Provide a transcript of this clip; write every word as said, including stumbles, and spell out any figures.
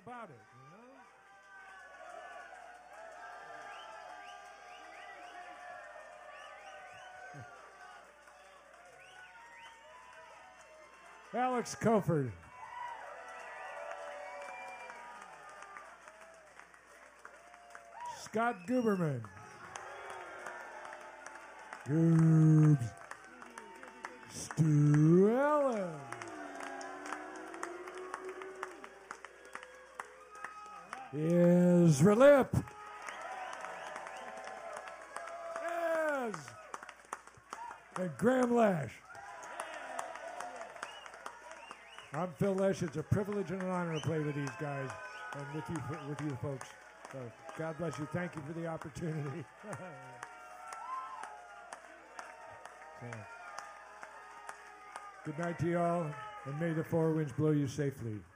about it, you know? Alex Koford. Scott Guberman. Goobs. Stu Allen. Ezra Lip. Ez. And Graham Lash. I'm Phil Lesh. It's a privilege and an honor to play with these guys and with you, with you folks. So God bless you. Thank you for the opportunity. So, good night to y'all, and may the four winds blow you safely.